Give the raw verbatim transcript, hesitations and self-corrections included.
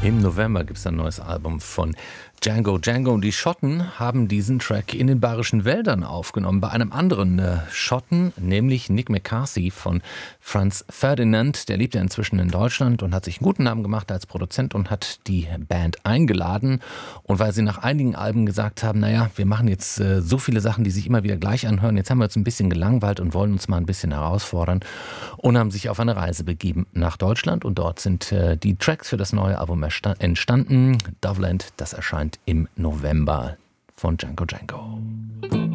Im November gibt es ein neues Album von Django. Django und die Schotten haben diesen Track in den Bayerischen Wäldern aufgenommen, bei einem anderen äh, Schotten, nämlich Nick McCarthy von Franz Ferdinand. Der lebt ja inzwischen in Deutschland und hat sich einen guten Namen gemacht als Produzent und hat die Band eingeladen. Und weil sie nach einigen Alben gesagt haben, naja, wir machen jetzt äh, so viele Sachen, die sich immer wieder gleich anhören, jetzt haben wir uns ein bisschen gelangweilt und wollen uns mal ein bisschen herausfordern und haben sich auf eine Reise begeben nach Deutschland. Und dort sind äh, die Tracks für das neue Album entstanden. Doveland, das erscheint im November von Django Django.